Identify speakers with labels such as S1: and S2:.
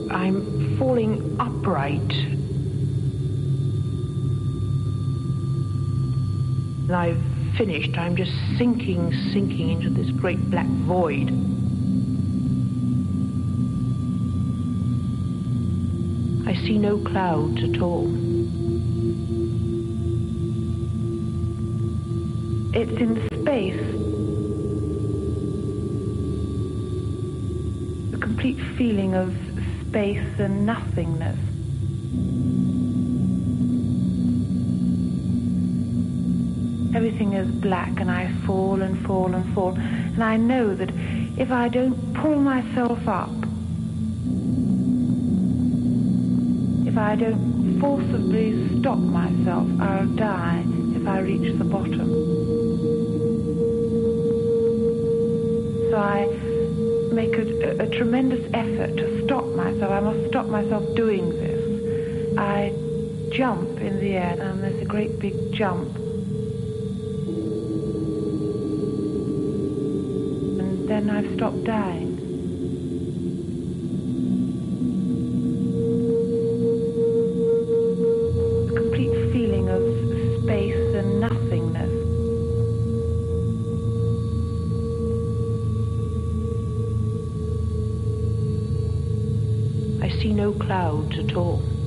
S1: I'm falling upright. And I've finished. I'm just sinking into this great black void. I see no clouds at all. It's in space. A complete feeling of space and nothingness. Everything is black and I fall and fall and fall. And I know that if I don't pull myself up, if I don't forcibly stop myself, I'll die if I reach the bottom. So I make a tremendous effort to stop myself. I must stop myself doing this. I jump in the air, and there's a great big jump. And then I've stopped dying. A complete feeling of space and nothingness. I see no clouds at all.